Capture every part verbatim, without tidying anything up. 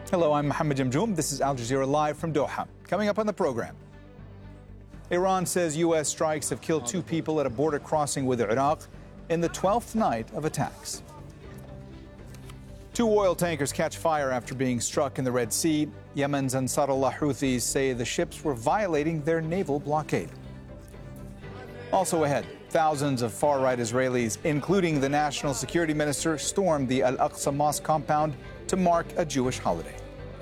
Hello, I'm Mohammed Jamjoom. This is Al Jazeera Live from Doha. Coming up on the program, Iran says U S strikes have killed two people at a border crossing with Iraq in the twelfth night of attacks. Two oil tankers catch fire after being struck in the Red Sea. Yemen's Ansarullah Houthis say the ships were violating their naval blockade. Also ahead, thousands of far-right Israelis, including the national security minister, stormed the Al-Aqsa Mosque compound to mark a Jewish holiday.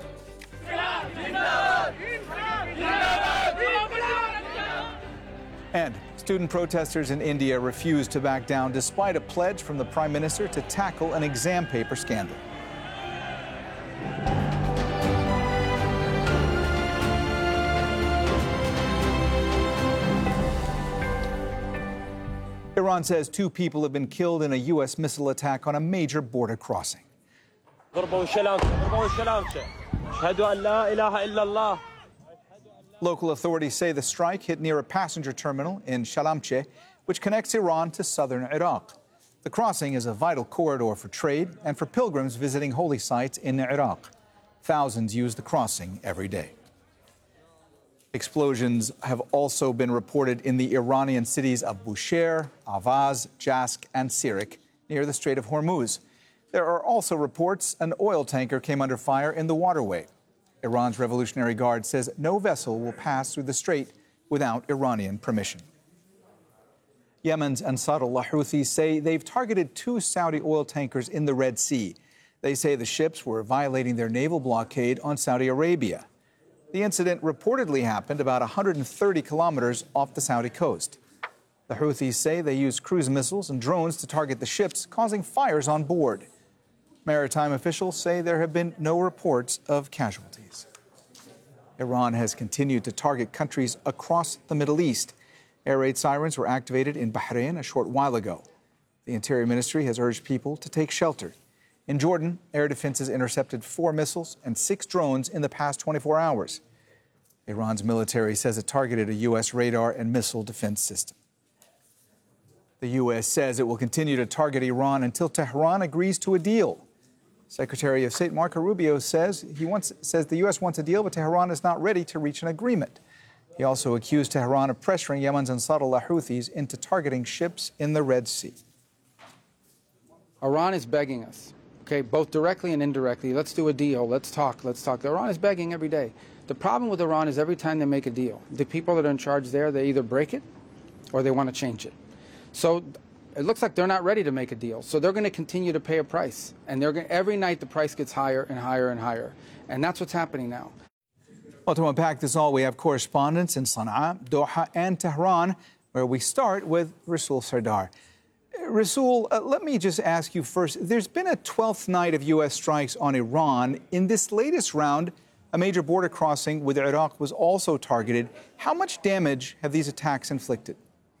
And student protesters in India refused to back down despite a pledge from the Prime Minister to tackle an exam paper scandal. Iran says two people have been killed in a U S missile attack on a major border crossing. Local authorities say the strike hit near a passenger terminal in Shalamche, which connects Iran to southern Iraq. The crossing is a vital corridor for trade and for pilgrims visiting holy sites in Iraq. Thousands use the crossing every day. Explosions have also been reported in the Iranian cities of Bushehr, Avaz, Jask, and Sirik near the Strait of Hormuz. There are also reports an oil tanker came under fire in the waterway. Iran's Revolutionary Guard says no vessel will pass through the strait without Iranian permission. Yemen's Ansarullah Houthis say they've targeted two Saudi oil tankers in the Red Sea. They say the ships were violating their naval blockade on Saudi Arabia. The incident reportedly happened about one hundred thirty kilometers off the Saudi coast. The Houthis say they used cruise missiles and drones to target the ships, causing fires on board. Maritime officials say there have been no reports of casualties. Iran has continued to target countries across the Middle East. Air raid sirens were activated in Bahrain a short while ago. The Interior Ministry has urged people to take shelter. In Jordan, air defenses intercepted four missiles and six drones in the past twenty-four hours. Iran's military says it targeted a U S radar and missile defense system. The U S says it will continue to target Iran until Tehran agrees to a deal. Secretary of State Marco Rubio says he wants, says the U S wants a deal, but Tehran is not ready to reach an agreement. He also accused Tehran of pressuring Yemen's Ansarullah Houthis into targeting ships in the Red Sea. Iran is begging us, okay, both directly and indirectly, let's do a deal, let's talk, let's talk. Iran is begging every day. The problem with Iran is every time they make a deal, the people that are in charge there, they either break it or they want to change it. So it looks like they're not ready to make a deal. So they're going to continue to pay a price. And they're going, every night the price gets higher and higher and higher. And that's what's happening now. Well, to unpack this all, we have correspondents in Sana'a, Doha, and Tehran, where we start with Rasul Sardar. Rasul, uh, let me just ask you first. There's been a twelfth night of U S strikes on Iran. In this latest round, a major border crossing with Iraq was also targeted. How much damage have these attacks inflicted?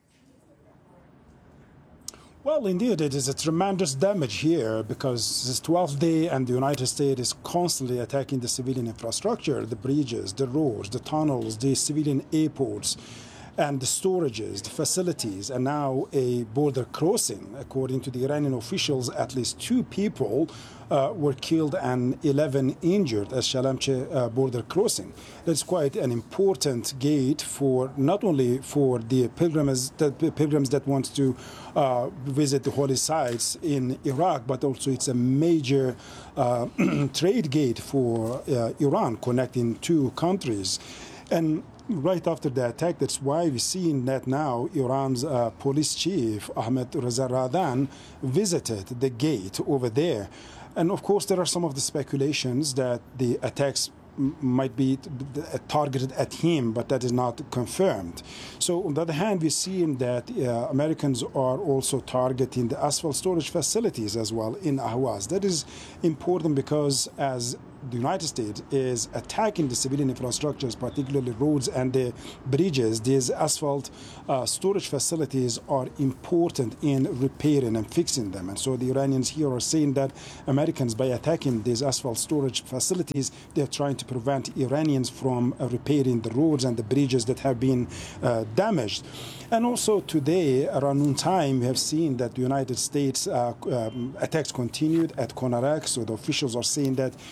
Well, indeed, it is a tremendous damage here because this twelfth day and the United States is constantly attacking the civilian infrastructure, the bridges, the roads, the tunnels, the civilian airports, and the storages, the facilities, and now a border crossing. According to the Iranian officials, at least two people uh, were killed and eleven injured at Shalamche uh, border crossing. That's quite an important gate for not only for the pilgrims that, pilgrims that want to uh, visit the holy sites in Iraq, but also it's a major uh, trade gate for uh, Iran, connecting two countries. And right after the attack, that's why we're seeing that now Iran's uh, police chief, Ahmed Reza Radan, visited the gate over there. And of course, there are some of the speculations that the attacks might be targeted at him, but that is not confirmed. So on the other hand, we're seeing that uh, Americans are also targeting the asphalt storage facilities as well in Ahwaz. That is important because as the United States is attacking the civilian infrastructures, particularly roads and the bridges, these asphalt uh, storage facilities are important in repairing and fixing them. And so the Iranians here are saying that Americans, by attacking these asphalt storage facilities, they're trying to prevent Iranians from uh, repairing the roads and the bridges that have been uh, damaged. And also today, around noontime, we have seen that the United States uh, um, attacks continued at Konarak. So the officials are saying that two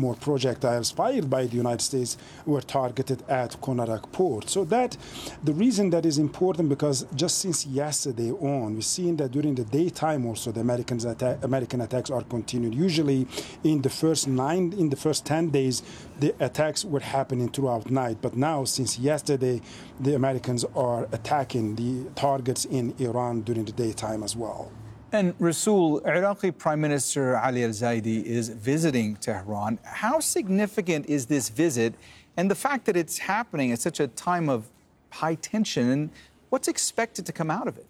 more projectiles fired by the United States were targeted at Konarak port. So that the reason that is important, because just since yesterday on, we've seen that during the daytime also the Americans attack, American attacks are continued. Usually in the first nine, in the first ten days, the attacks were happening throughout night. But now, since yesterday, the Americans are attacking the targets in Iran during the daytime as well. And Rasul, Iraqi Prime Minister Ali al-Zaidi is visiting Tehran. How significant is this visit and the fact that it's happening at such a time of high tension? And what's expected to come out of it?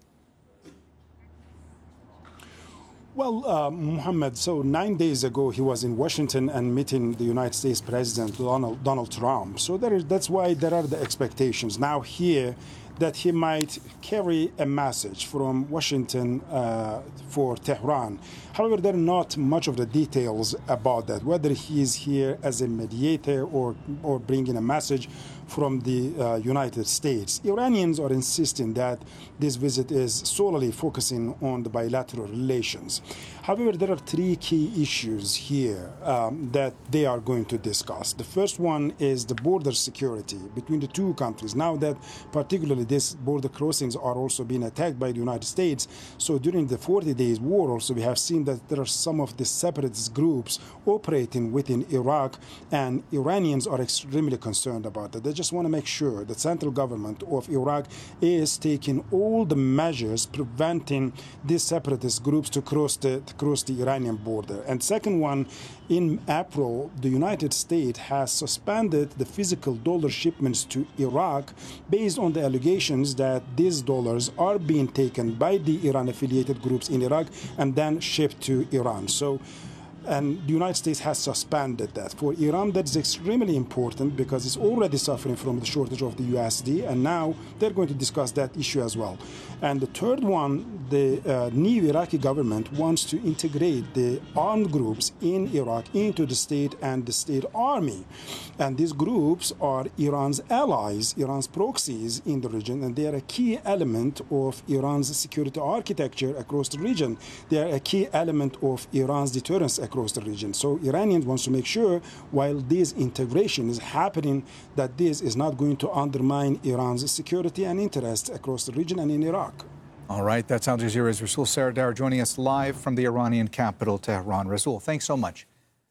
Well, uh, Mohammed, so nine days ago he was in Washington and meeting the United States President Donald, Donald Trump. So there is, that's why there are the expectations now here that he might carry a message from Washington uh, for Tehran. However, there are not much of the details about that, whether he is here as a mediator or, or bringing a message from the uh, United States. Iranians are insisting that this visit is solely focusing on the bilateral relations. However, there are three key issues here um, that they are going to discuss. The first one is the border security between the two countries. Now that particularly these border crossings are also being attacked by the United States, so during the forty days war also we have seen that there are some of the separatist groups operating within Iraq, and Iranians are extremely concerned about that. They just want to make sure the central government of Iraq is taking all the measures preventing these separatist groups to cross the, to cross the Iranian border. And second one, in April, the United States has suspended the physical dollar shipments to Iraq based on the allegations that these dollars are being taken by the Iran-affiliated groups in Iraq and then shipped to Iran. So, and the United States has suspended that. For Iran, that's extremely important because it's already suffering from the shortage of the U S D, and now they're going to discuss that issue as well. And the third one, the uh, new Iraqi government wants to integrate the armed groups in Iraq into the state and the state army. And these groups are Iran's allies, Iran's proxies in the region, and they are a key element of Iran's security architecture across the region. They are a key element of Iran's deterrence across the region. So Iranians want to make sure, while this integration is happening, that this is not going to undermine Iran's security and interests across the region and in Iraq. All right, that's Al Jazeera's Rasul Sardar joining us live from the Iranian capital, Tehran. Rasul, thanks so much.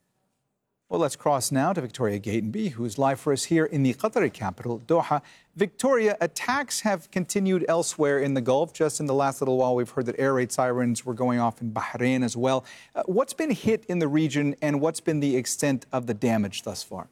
Well, let's cross now to Victoria Gatenby, who's live for us here in the Qatari capital, Doha. Victoria, attacks have continued elsewhere in the Gulf. Just in the last little while, we've heard that air raid sirens were going off in Bahrain as well. Uh, what's been hit in the region, and what's been the extent of the damage thus far?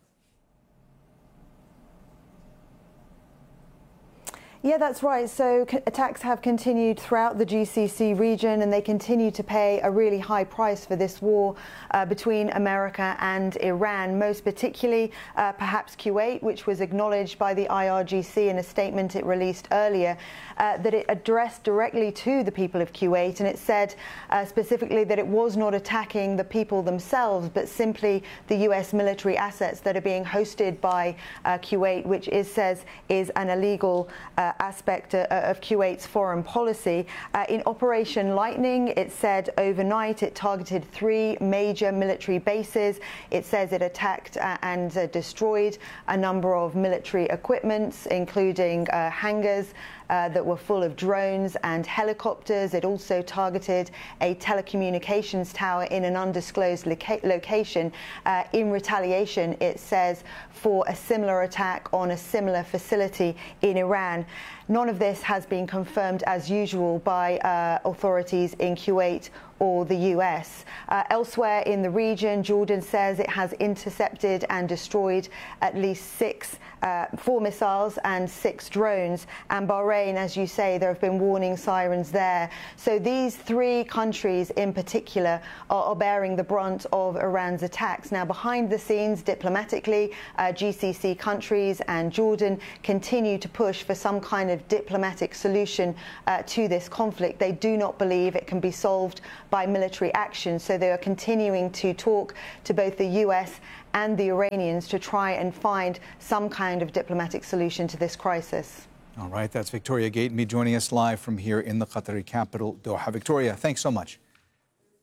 Yeah, that's right. So attacks have continued throughout the G C C region, and they continue to pay a really high price for this war uh, between America and Iran, most particularly uh, perhaps Kuwait, which was acknowledged by the I R G C in a statement it released earlier, uh, that it addressed directly to the people of Kuwait, and it said uh, specifically that it was not attacking the people themselves, but simply the U S military assets that are being hosted by uh, Kuwait, which it says is an illegal uh, aspect uh, of Kuwait's foreign policy. Uh, in Operation Lightning, it said overnight it targeted three major military bases. It says it attacked uh, and uh, destroyed a number of military equipments, including uh, hangars Uh, that were full of drones and helicopters. It also targeted a telecommunications tower in an undisclosed loca location uh, in retaliation, it says, for a similar attack on a similar facility in Iran. None of this has been confirmed, as usual, by uh, authorities in Kuwait or the U S. Uh, elsewhere in the region, Jordan says it has intercepted and destroyed at least six, uh, four missiles and six drones. And Bahrain, as you say, there have been warning sirens there. So these three countries in particular are, are bearing the brunt of Iran's attacks. Now, behind the scenes, diplomatically, uh, G C C countries and Jordan continue to push for some kind of diplomatic solution uh, to this conflict. They do not believe it can be solved by military action, so they are continuing to talk to both the U S and the Iranians to try and find some kind of diplomatic solution to this crisis. All right, that's Victoria Gatenby joining us live from here in the Qatari capital, Doha. Victoria, thanks so much.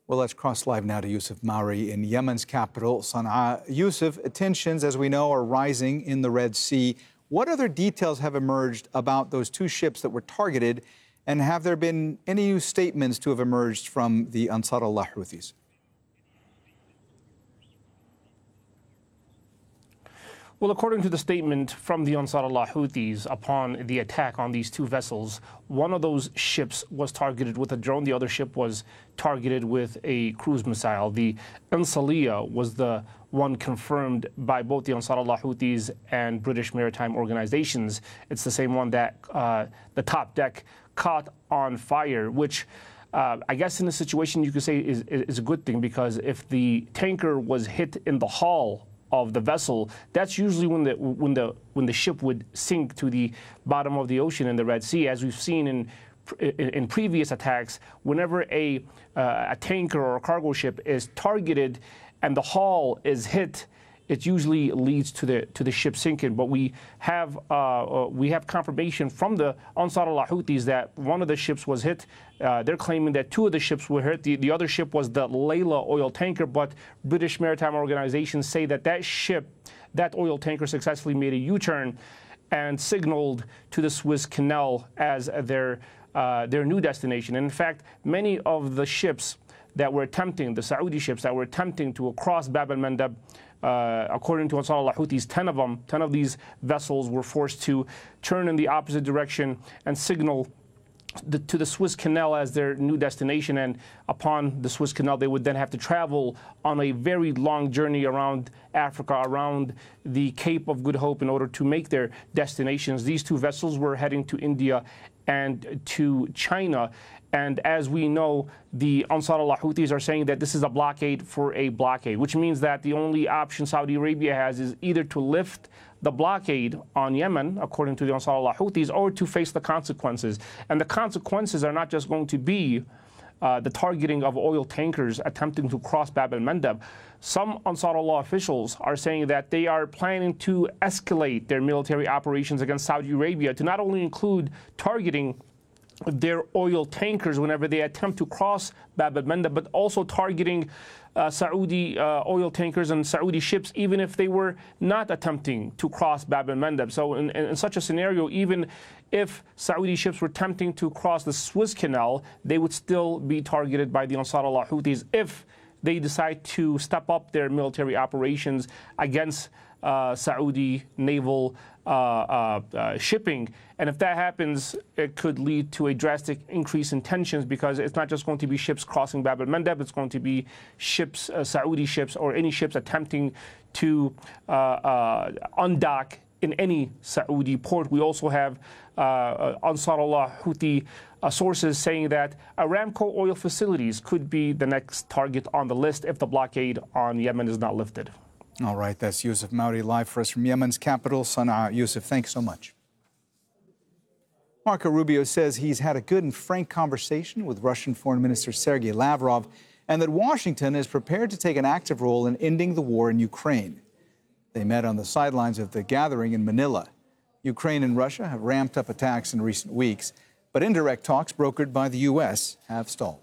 Well, let's cross live now to Yusuf Mauri in Yemen's capital, Sana'a. Yusuf, tensions, as we know, are rising in the Red Sea. What other details have emerged about those two ships that were targeted? And have there been any new statements to have emerged from the Ansar Allah Houthis? Well, according to the statement from the Ansar Allah Houthis upon the attack on these two vessels, one of those ships was targeted with a drone. The other ship was targeted with a cruise missile. The Ansaliya was the one confirmed by both the Ansar Allah Houthis and British maritime organizations. It's the same one that uh, the top deck caught on fire, which uh, I guess in this situation you could say is, is a good thing, because if the tanker was hit in the hull of the vessel, that's usually when the when the when the ship would sink to the bottom of the ocean in the Red Sea, as we've seen in in, in previous attacks. Whenever a uh, a tanker or a cargo ship is targeted and the hull is hit, it usually leads to the to the ship sinking. But we have uh, uh, we have confirmation from the Ansar Allah Houthis that one of the ships was hit. Uh, they're claiming that two of the ships were hit. The, the other ship was the Layla oil tanker, but British maritime organizations say that that ship, that oil tanker, successfully made a U-turn and signaled to the Suez Canal as their uh, their new destination. And in fact, many of the ships that were attempting, the Saudi ships that were attempting to cross Bab al-Mandab, Uh, according to Ansar Allah Houthis, ten of them, ten of these vessels were forced to turn in the opposite direction and signal the, to the Suez Canal as their new destination. And upon the Suez Canal, they would then have to travel on a very long journey around Africa, around the Cape of Good Hope, in order to make their destinations. These two vessels were heading to India and to China. And as we know, the Ansar Allah Houthis are saying that this is a blockade for a blockade, which means that the only option Saudi Arabia has is either to lift the blockade on Yemen, according to the Ansar Allah Houthis, or to face the consequences. And the consequences are not just going to be uh, the targeting of oil tankers attempting to cross Bab al-Mandab. Some Ansar Allah officials are saying that they are planning to escalate their military operations against Saudi Arabia to not only include targeting their oil tankers whenever they attempt to cross Bab al-Mandab, but also targeting uh, Saudi uh, oil tankers and Saudi ships, even if they were not attempting to cross Bab al-Mandab. So in, in, in such a scenario, even if Saudi ships were attempting to cross the Suez Canal, they would still be targeted by the Ansar Allah Houthis if they decide to step up their military operations against uh, Saudi naval uh, uh, uh, shipping. And if that happens, it could lead to a drastic increase in tensions, because it's not just going to be ships crossing Bab al-Mandab, it's going to be ships, uh, Saudi ships, or any ships attempting to uh, uh, undock in any Saudi port. We also have uh, Ansar Allah Houthi uh, sources saying that Aramco oil facilities could be the next target on the list if the blockade on Yemen is not lifted. All right, that's Yusuf Mauri live for us from Yemen's capital, Sana'a. Yusuf, thanks so much. Marco Rubio says he's had a good and frank conversation with Russian Foreign Minister Sergei Lavrov, and that Washington is prepared to take an active role in ending the war in Ukraine. They met on the sidelines of the gathering in Manila. Ukraine and Russia have ramped up attacks in recent weeks, but indirect talks brokered by the U S have stalled.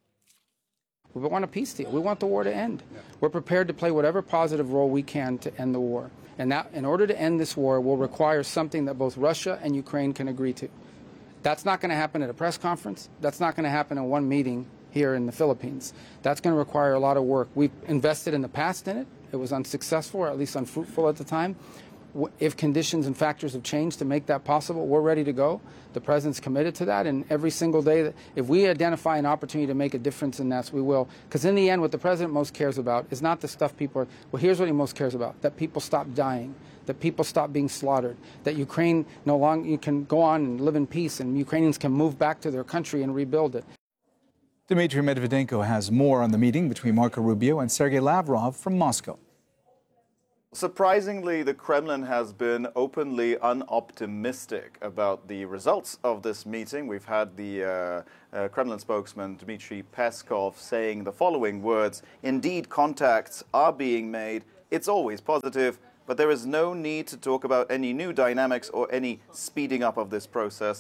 We want a peace deal. We want the war to end. Yeah. We're prepared to play whatever positive role we can to end the war. And that, in order to end this war, will require something that both Russia and Ukraine can agree to. That's not going to happen at a press conference. That's not going to happen in one meeting here in the Philippines. That's going to require a lot of work. We've invested in the past in it. It was unsuccessful, or at least unfruitful at the time. If conditions and factors have changed to make that possible, we're ready to go. The President's committed to that, and every single day, that if we identify an opportunity to make a difference in that, we will. Because in the end, what the President most cares about is not the stuff people are, well, here's what he most cares about, that people stop dying, that people stop being slaughtered, that Ukraine no longer you can go on and live in peace, and Ukrainians can move back to their country and rebuild it. Dmitry Medvedenko has more on the meeting between Marco Rubio and Sergei Lavrov from Moscow. Surprisingly, the Kremlin has been openly unoptimistic about the results of this meeting. We've had the uh, uh, Kremlin spokesman Dmitry Peskov saying the following words: "Indeed, contacts are being made. It's always positive, but there is no need to talk about any new dynamics or any speeding up of this process.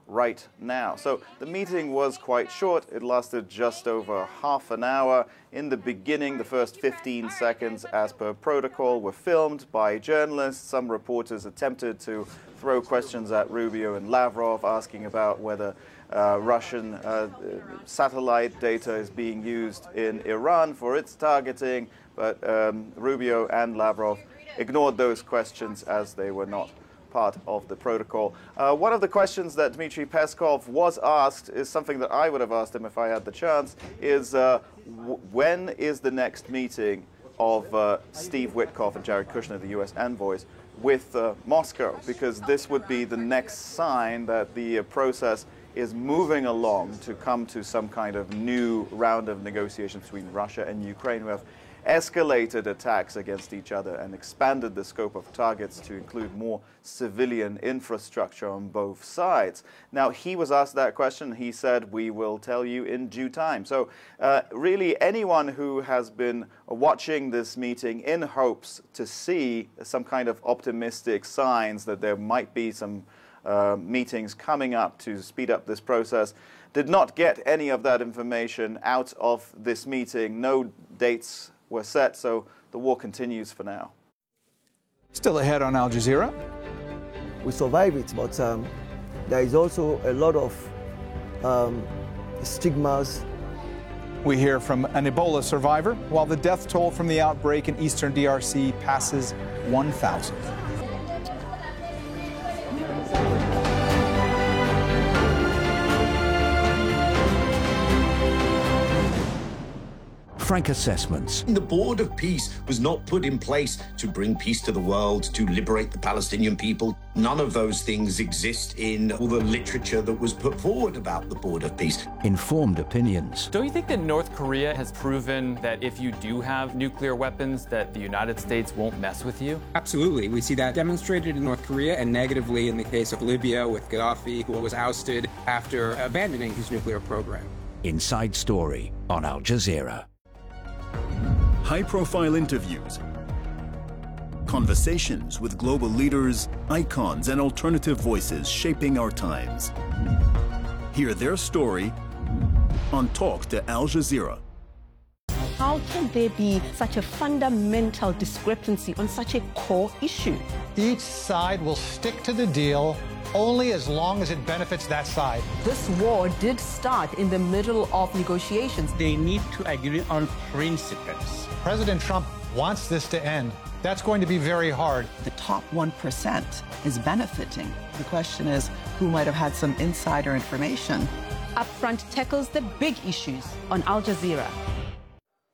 right now. So the meeting was quite short. It lasted just over half an hour. In the beginning, the first fifteen seconds, as per protocol, were filmed by journalists. Some reporters attempted to throw questions at Rubio and Lavrov, asking about whether uh, Russian uh, satellite data is being used in Iran for its targeting. But um, Rubio and Lavrov ignored those questions as they were not part of the protocol. Uh, one of the questions that Dmitry Peskov was asked is something that I would have asked him if I had the chance, is uh, w when is the next meeting of uh, Steve Witkoff and Jared Kushner, the U S envoys, with uh, Moscow? Because this would be the next sign that the uh, process is moving along to come to some kind of new round of negotiations between Russia and Ukraine, who have escalated attacks against each other and expanded the scope of targets to include more civilian infrastructure on both sides. Now, he was asked that question. He said, we will tell you in due time. So uh, really, anyone who has been watching this meeting in hopes to see some kind of optimistic signs that there might be some uh, meetings coming up to speed up this process did not get any of that information out of this meeting. No dates were set, so the war continues for now. Still ahead on Al Jazeera. We survive it, but um, there is also a lot of um, stigmas. We hear from an Ebola survivor, while the death toll from the outbreak in eastern D R C passes one thousand. Frank assessments. The Board of Peace was not put in place to bring peace to the world, to liberate the Palestinian people. None of those things exist in all the literature that was put forward about the Board of Peace. Informed opinions. Don't you think that North Korea has proven that if you do have nuclear weapons, that the United States won't mess with you? Absolutely. We see that demonstrated in North Korea and negatively in the case of Libya with Gaddafi, who was ousted after abandoning his nuclear program. Inside Story on Al Jazeera. High-profile interviews, conversations with global leaders, icons, and alternative voices shaping our times. Hear their story on Talk to Al Jazeera. How can there be such a fundamental discrepancy on such a core issue? Each side will stick to the deal only as long as it benefits that side. This war did start in the middle of negotiations. They need to agree on principles. President Trump wants this to end. That's going to be very hard. The top one percent is benefiting. The question is, who might have had some insider information? Upfront tackles the big issues on Al Jazeera.